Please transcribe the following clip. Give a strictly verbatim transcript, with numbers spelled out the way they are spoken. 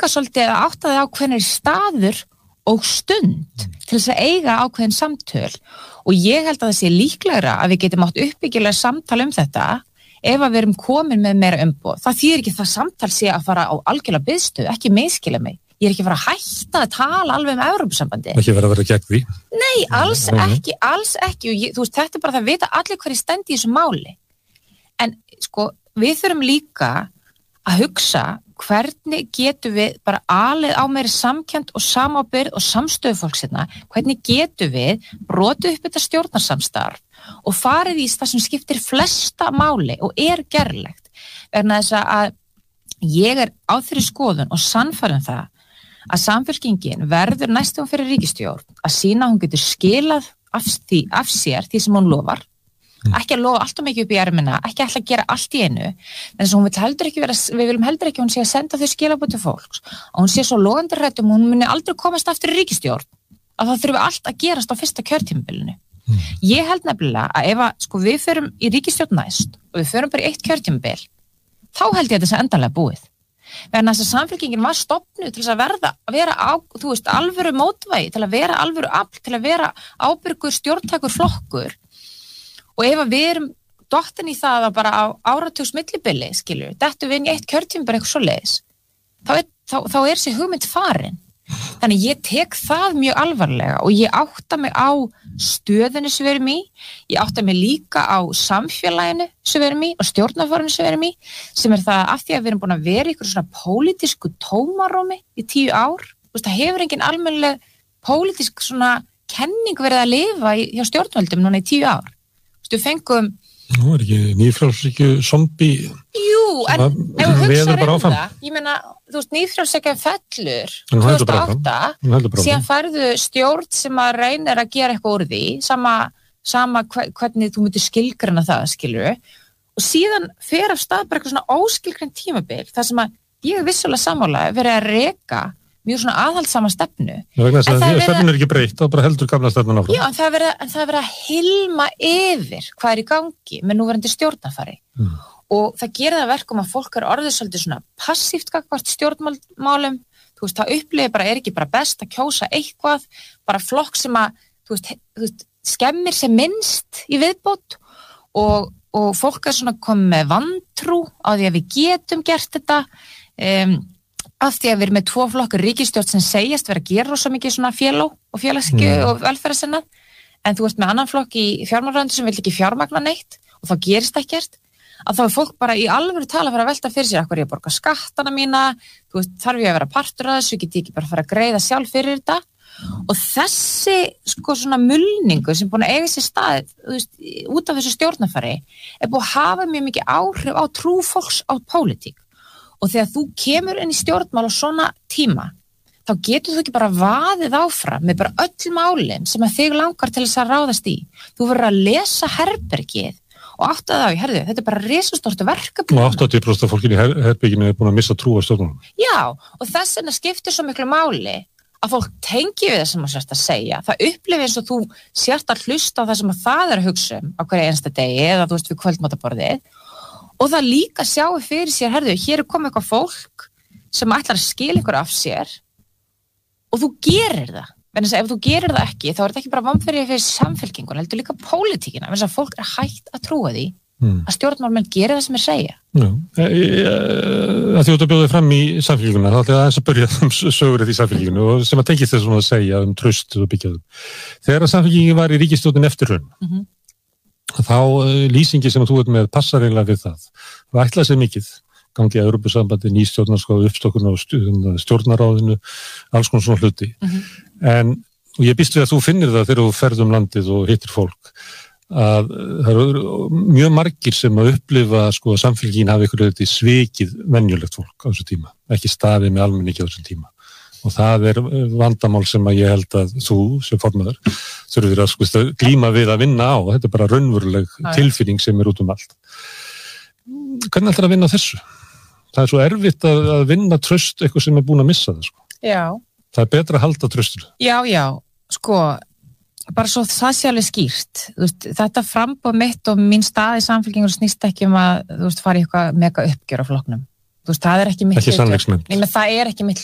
búka svolítið að átta þig á hvernig staður og stund til þess að eiga ákveðin samtöl og ég held að það sé líklegra að við getum átt uppbyggilega samtal um þetta ef að við erum komin með meira umboð. Það þýðir ekki það samtal sé að fara á algjörlega biðstöð, ekki misskilja mig. Ég er ekki að fara að hætta að tala alveg um Evrópusambandi. Ekki vera að vera gegn því. Nei, alls ekki, alls ekki og ég, þú veist, þetta er bara það að vita allir hverju stendi í þessu máli. En sko, við þurfum líka að hugsa hvernig getum við bara alið á meiri samkennd og samábyrgð og samstöðu fólksina, hvernig getum við brotið upp þetta stjórnarsamstarf og farið í það sem skiptir flesta máli og er gerlegt. Vegna þess að ég er á þeirri skoðun og sannfærum það að Samfylkingin verður næstum fyrir ríkisstjórn að sýna að hún getur skilað af, því, af sér því sem hún lofar. Ekki að lofa allt og mikið upp í ermina, ekki alltaf að gera allt í einu, en þess að hún vil heldur ekki vera, við viljum heldur ekki að hún sé að senda þau skilaboð til fólks, og hún sé svo logandi hrædd um hún muni aldrei komast aftur í ríkisstjórn, að það þurfi allt að gerast á fyrsta kjörtímabilinu. Mm. Ég held nefnilega að ef að, sko, við förum í ríkisstjórn næst, og við förum bara í eitt kjörtímabil, þá held ég að þessi endanlega búið. Vegna þess að Samfylkingin var stofnuð til þess að verða, að vera á, þú veist, alvöru mótvægi, til að vera alvöru afl, til að vera ábyrgur, stjórntækur flokkur. Og ef að við erum dottin í það að bara á áratugs millibili, skilur, dettum við inn í eitt kjörtímabil bara eitthvað svoleiðis, þá er, þá, þá er þessi hugmynd farin. Þannig ég tek það mjög alvarlega og ég átta mig á stöðinu sem við erum í, ég átta mig líka á samfélaginu sem við erum í og stjórnarfarinu sem við erum í, sem er það af því að við erum búin að vera í ykkur svona pólitísku tómarómi í tíu ár, þú veist, það hefur engin almennileg pólitísk svona kenning verið að lifa í, hjá stjórnvöldum núna í tíu ár. Þú veist, við fengum Nú er ekki nýfrjálshyggju zombie. Jú, en ef við hugsa um það, ég meina, þú veist, nýfrjálshyggja fellur tvö þúsund og átta, síðan færðu stjórn sem að reynir að gera eitthvað úr því, sama, sama hvernig þú myndir skilgreina það, skilur, og síðan fer af stað bara eitthvað svona óskilgreint tímabil, þar sem að ég er vissulega sammála verið að reka mjög svona aðhaldssama stefnu. Vegna þess að stefnun er ekki breytt, þá bara heldur gamla stefnun áfram. Já, en það er verið, en það er verið að hilma yfir hvað er í gangi með núverandi stjórnarfari. Mm. Og það gerir það verkum að fólk er orðið svolítið svona passíft gagnvart stjórnmálum. Þú veist, það upplifir bara, er ekki bara best að kjósa eitthvað, bara flokk sem að, þú veist, þú veist skemmir sem minnst í viðbót og, og fólk er svona komið með vantrú á því að við getum gert þetta. Um, af því að við erum með tvo flokkur ríkisstjórn sem segjast vera að gera rosa mikið svona féló og félagshyggju mm. og velferðarsinnað, en þú veist með annan flokk í fjármálaráðuneytinu sem vil ekki fjármagna neitt og þá gerist ekkert, að þá er fólk bara í alvöru tala að fara að velta fyrir sér, akkur ég að borga skattana mína, þú veist, þarf ég að vera partur af þessu, get ég ekki bara að fara að greiða sjálf fyrir þetta, og þessi sko svona mulningu sem búin að eiga sér stað, þú veist, út af þessu stjórnarfari er búin að hafa mjög mikið áhrif á trú fólks á pólitík. Og þegar þú kemur inn í stjórnmál á svona tíma, þá getur þú ekki bara vaðið áfram með bara öll málin sem að þig langar til þess að ráðast í. Þú verður að lesa herbergið og átta það á, herðu, þetta er bara risastórt verkefni. Og áttatíu prósent af fólkinu í her- herberginu er búin að missa trú á stjórnmálum. Já, og þess vegna skiptir svo miklu máli að fólk tengi við það sem þú sérst að segja. Það upplifir eins og þú sért að hlusta á það sem að það er að hugsa um á hverja einsta degi eða þú veist við kvöldmátaborðið. Og það líka sjáu fyrir sér, herðu, hér er komið eitthvað fólk sem ætlar að skila ykkur af sér og þú gerir það. Þannig að ef þú gerir það ekki, þá er þetta ekki bara vanferðið fyrir samfylkingun, heldur líka pólitíkina. Þannig að fólk er hægt að trúa því mm. að stjórnmálamenn gerir það sem er segja. Já, e, e, að þjóta bjóðið fram í samfylkinguna, þá ætla ég aðeins að byrja um sögurinn í samfylkingunu og sem að tengist þess að segja um traust og byggjaðum. Þegar samfylkingin var í ríkisstjórnin eftir hrun, mm-hmm. þá lýsingi sem þú ert með passar eiginlega við það. Það ætlaði sér mikið, gangi að Evrópusambandi, ný stjórnarskráð, uppstokkun á stjórnaráðinu, alls konar svona hluti. Mm-hmm. En og ég býst við að þú finnir það þegar þú ferð um landið og hittir fólk, að það eru mjög margir sem að upplifa sko, að samfélgin hafi ykkur auðvitað svikið venjulegt fólk á þessu tíma, ekki staðið með almenningi á þessum tíma. Og það er vandamál sem að ég held að þú sem formaður þurfir að sko, glíma við að vinna á. Þetta er bara raunveruleg tilfinning sem er út um allt. Hvernig ætlar að vinna þessu? Það er svo erfitt að, að vinna traust eitthvað sem er búin að missa það. Sko. Já. Það er betra að halda traustinu. Já, já. Sko, bara svo það sé alveg skýrt. Veist, þetta framboð mitt og mín stað í samfélkingur snýst ekki um að þú veist, fara í eitthvað mega uppgjör á flokknum. Þú veist, það er ekki mitt ekki sannleiksmynd. Nei, menn það er ekki mitt